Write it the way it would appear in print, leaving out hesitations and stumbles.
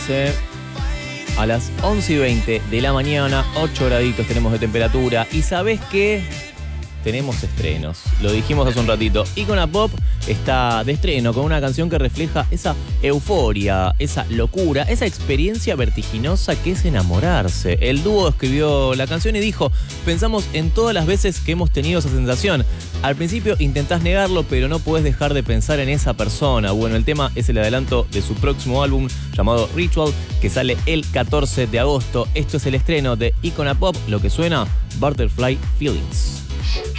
A las 11:20 de la mañana, 8 graditos tenemos de temperatura. ¿Y sabés qué? Tenemos estrenos. Lo dijimos hace un ratito. Icona Pop está de estreno con una canción que refleja esa euforia, esa locura, esa experiencia vertiginosa que es enamorarse. El dúo escribió la canción y dijo: pensamos en todas las veces que hemos tenido esa sensación. Al principio intentás negarlo, pero no podés dejar de pensar en esa persona. Bueno, el tema es el adelanto de su próximo álbum llamado Ritual, que sale el 14 de agosto. Esto es el estreno de Icona Pop. Lo que suena, Butterfly Feelings.